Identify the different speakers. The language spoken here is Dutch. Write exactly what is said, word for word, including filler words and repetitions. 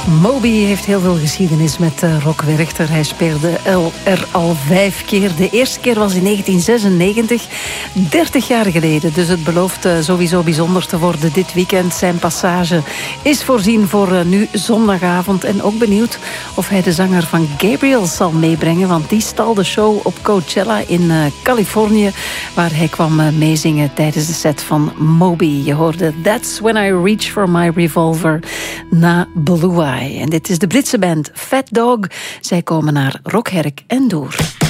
Speaker 1: Moby heeft heel veel geschiedenis met uh, Rock Werchter. Hij speelde er al vijf keer. De eerste keer was in negentien zesennegentig, dertig jaar geleden. Dus het belooft uh, sowieso bijzonder te worden dit weekend. Zijn passage is voorzien voor uh, nu zondagavond. En ook benieuwd of hij de zanger van Gabriel zal meebrengen. Want die stal de show op Coachella in uh, Californië, waar hij kwam uh, meezingen tijdens de set van Moby. Je hoorde That's When I Reach For My Revolver na Blue Eye. En dit is de Britse band Fat Dog. Zij komen naar Rockherk en Doer.